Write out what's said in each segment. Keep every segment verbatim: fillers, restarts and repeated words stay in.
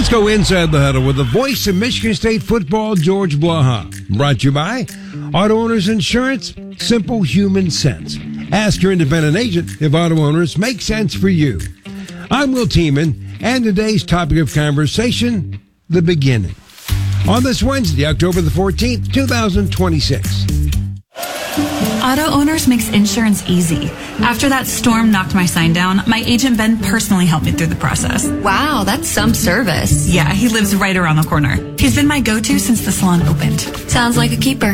Let's go inside the huddle with the voice of Michigan State football, George Blaha. Brought to you by Auto Owners Insurance, simple human sense. Ask your independent agent if auto owners make sense for you. I'm Will Tiemann, and today's topic of conversation, the beginning. On this Wednesday, October the fourteenth, twenty twenty-six. Auto Owners makes insurance easy. After that storm knocked my sign down, my agent Ben personally helped me through the process. Wow, that's some service. Yeah, he lives right around the corner. He's been my go-to since the salon opened. Sounds like a keeper.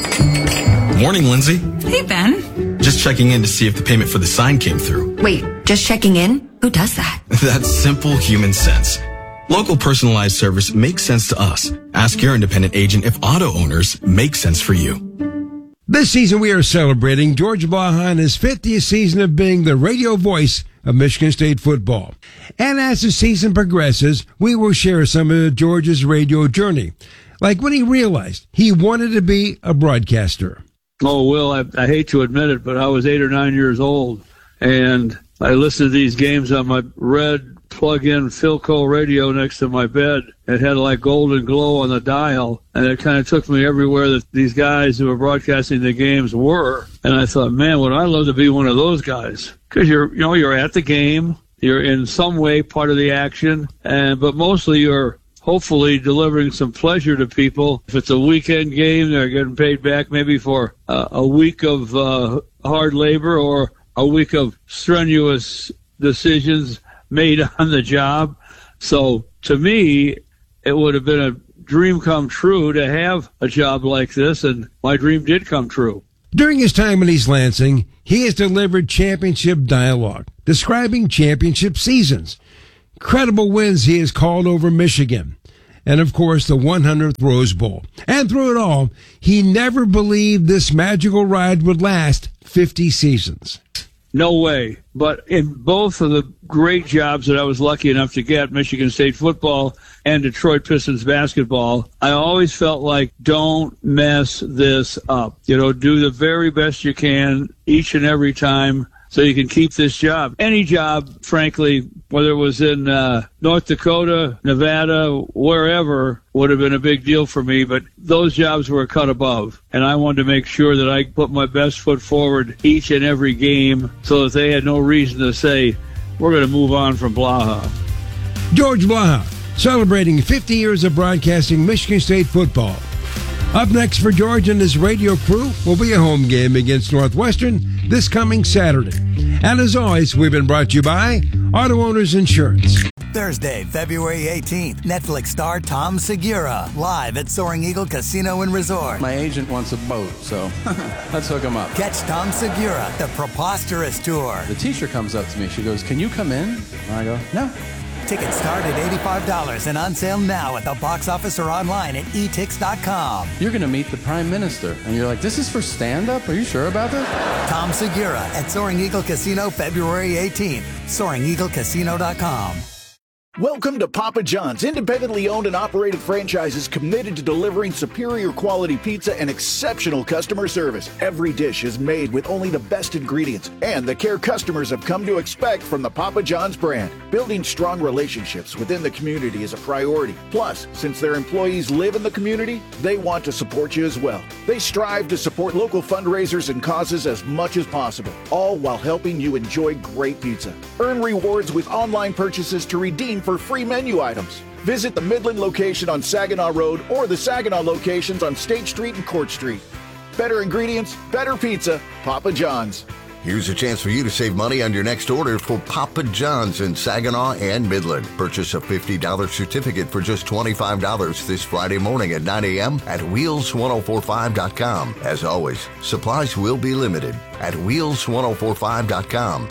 Morning, Lindsay. Hey, Ben. Just checking in to see if the payment for the sign came through. Wait, just checking in? Who does that? That's simple human sense. Local personalized service makes sense to us. Ask your independent agent if auto owners make sense for you. This season, we are celebrating George Blaha and his fiftieth season of being the radio voice of Michigan State football. And as the season progresses, we will share some of George's radio journey, like when he realized he wanted to be a broadcaster. Oh, Will, I, I hate to admit it, but I was eight or nine years old, and I listened to these games on my red plug-in Philco radio next to my bed. It had like golden glow on the dial, and it kind of took me everywhere that these guys who were broadcasting the games were. And I thought, man, would I love to be one of those guys? Because you're, you know, you're at the game, you're in some way part of the action, and but mostly you're hopefully delivering some pleasure to people. If it's a weekend game, they're getting paid back maybe for uh, a week of uh, hard labor or a week of strenuous decisions made on the job. So to me, it would have been a dream come true to have a job like this, and my dream did come true. During his time in East Lansing, he has delivered championship dialogue, describing championship seasons, credible wins he has called over Michigan, and of course the one hundredth Rose Bowl. And through it all, he never believed this magical ride would last fifty seasons. No way. But in both of the great jobs that I was lucky enough to get, Michigan State football and Detroit Pistons basketball, I always felt like, don't mess this up. You know, do the very best you can each and every time so you can keep this job. Any job, frankly, whether it was in uh, North Dakota, Nevada, wherever, would have been a big deal for me, but those jobs were a cut above, and I wanted to make sure that I put my best foot forward each and every game so that they had no reason to say, we're going to move on from Blaha. George Blaha, celebrating fifty years of broadcasting Michigan State football. Up next for George and his radio crew will be a home game against Northwestern this coming Saturday. And as always, we've been brought to you by Auto Owners Insurance. Thursday, February eighteenth, Netflix star Tom Segura, live at Soaring Eagle Casino and Resort. My agent wants a boat, so let's hook him up. Catch Tom Segura, the Preposterous Tour. The teacher comes up to me. She goes, can you come in? And I go, no. Tickets start at eighty-five dollars and on sale now at the box office or online at e tix dot com. You're going to meet the Prime Minister. And you're like, this is for stand-up? Are you sure about this? Tom Segura at Soaring Eagle Casino, February eighteenth. soaring eagle casino dot com. Welcome to Papa John's, independently owned and operated franchises committed to delivering superior quality pizza and exceptional customer service. Every dish is made with only the best ingredients and the care customers have come to expect from the Papa John's brand. Building strong relationships within the community is a priority. Plus, since their employees live in the community, they want to support you as well. They strive to support local fundraisers and causes as much as possible, all while helping you enjoy great pizza. Earn rewards with online purchases to redeem for free menu items. Visit the Midland location on Saginaw Road or the Saginaw locations on State Street and Court Street. Better ingredients, better pizza, Papa John's. Here's a chance for you to save money on your next order for Papa John's in Saginaw and Midland. Purchase a fifty dollars certificate for just twenty-five dollars this Friday morning at nine a.m. at wheels ten forty-five dot com. As always, supplies will be limited at wheels ten forty-five dot com.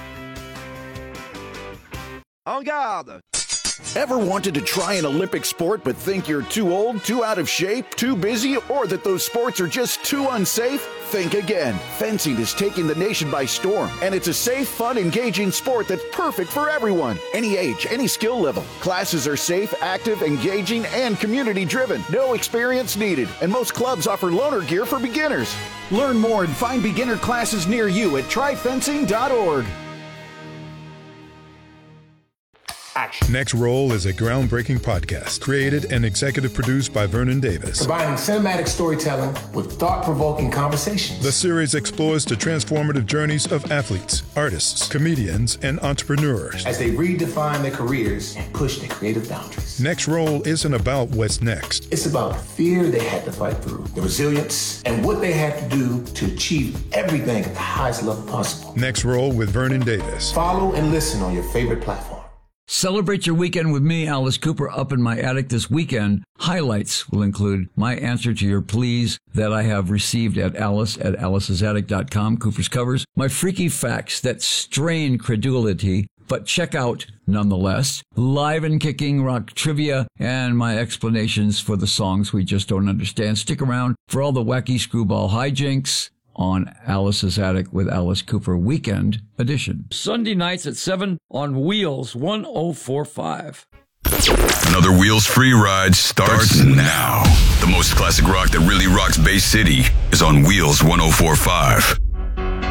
En garde! Ever wanted to try an Olympic sport but think you're too old, too out of shape, too busy, or that those sports are just too unsafe? Think again. Fencing is taking the nation by storm, and it's a safe, fun, engaging sport that's perfect for everyone. Any age, any skill level. Classes are safe, active, engaging, and community-driven. No experience needed, and most clubs offer loaner gear for beginners. Learn more and find beginner classes near you at try fencing dot org. action. Next Roll is a groundbreaking podcast created and executive produced by Vernon Davis. Combining cinematic storytelling with thought-provoking conversations. The series explores the transformative journeys of athletes, artists, comedians, and entrepreneurs as they redefine their careers and push their creative boundaries. Next Roll isn't about what's next. It's about the fear they had to fight through, the resilience, and what they had to do to achieve everything at the highest level possible. Next Roll with Vernon Davis. Follow and listen on your favorite platform. Celebrate your weekend with me, Alice Cooper, up in my attic this weekend. Highlights will include my answer to your pleas that I have received at Alice at alice's attic dot com, Cooper's Covers, my freaky facts that strain credulity, but check out nonetheless, live and kicking rock trivia, and my explanations for the songs we just don't understand. Stick around for all the wacky screwball hijinks on Alice's Attic with Alice Cooper Weekend Edition. Sunday nights at seven on Wheels one oh four point five. Another Wheels free ride starts now. The most classic rock that really rocks Bay City is on Wheels one oh four point five.